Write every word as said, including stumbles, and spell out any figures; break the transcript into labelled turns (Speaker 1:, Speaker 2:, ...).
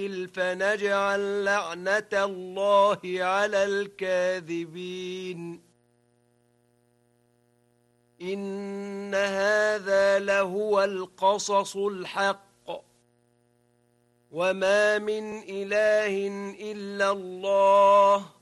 Speaker 1: فنجعل لعنة الله على الكاذبين إن هذا لهو القصص الحق وما من إله إلا الله